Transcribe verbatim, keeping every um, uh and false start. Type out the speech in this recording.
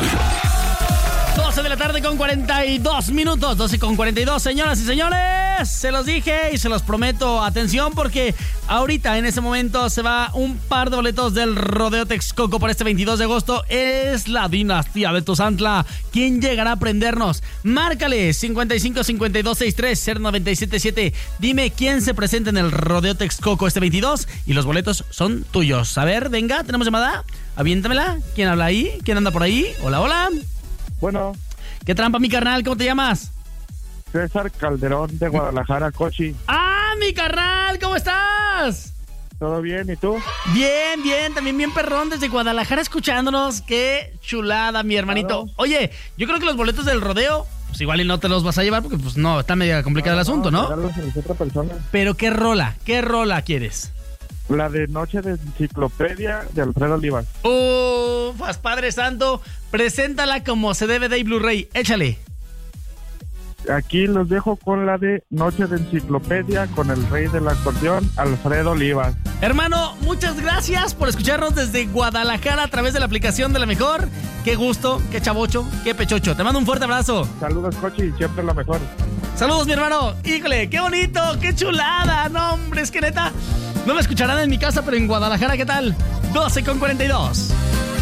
doce de la tarde con cuarenta y dos minutos, doce con cuarenta y dos, señoras y señores, se los dije y se los prometo, atención porque ahorita en ese momento se va un par de boletos del Rodeo Texcoco para este veintidós de agosto, es la dinastía de Tuzantla, ¿quién llegará a prendernos? Márcale cincuenta y cinco cincuenta y dos sesenta y tres cero nueve siete siete, dime quién se presenta en el Rodeo Texcoco este veintidós y los boletos son tuyos. A ver, venga, tenemos llamada, aviéntamela, ¿quién habla ahí? ¿Quién anda por ahí? Hola, hola. Bueno. ¿Qué trampa, mi carnal? ¿Cómo te llamas? César Calderón de Guadalajara, Cochi. ¡Ah, mi carnal! ¿Cómo estás? ¿Todo bien? ¿Y tú? Bien, bien. También bien perrón desde Guadalajara escuchándonos. ¡Qué chulada, mi hermanito! Claro. Oye, yo creo que los boletos del rodeo, pues igual y no te los vas a llevar porque pues no, está medio complicado no, el asunto, ¿no? ¿no? A otra persona. Pero ¿qué rola? ¿Qué rola quieres? La de Noche de Enciclopedia de Alfredo Olivas. ¡Ufas, Padre Santo! Preséntala como se debe de Blu-ray. Échale. Aquí los dejo con la de Noche de Enciclopedia con el rey del acordeón, Alfredo Olivas. Hermano, muchas gracias por escucharnos desde Guadalajara a través de la aplicación de La Mejor. Qué gusto, qué chavocho, qué pechocho. Te mando un fuerte abrazo. Saludos, Cochi, siempre la mejor. Saludos, mi hermano. Híjole, qué bonito, qué chulada. No, hombre, es que neta, no me escucharán en mi casa, pero en Guadalajara, ¿qué tal? doce con cuarenta y dos.